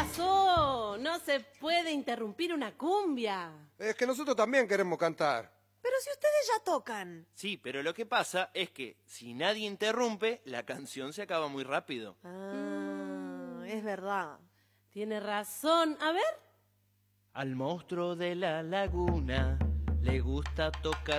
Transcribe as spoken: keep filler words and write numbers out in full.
pasó? No se puede interrumpir una cumbia. Es que nosotros también queremos cantar. Pero si ustedes ya tocan. Sí, pero lo que pasa es que si nadie interrumpe, la canción se acaba muy rápido. Ah, es verdad. Tiene razón. A ver. Al monstruo de la laguna le gusta tocar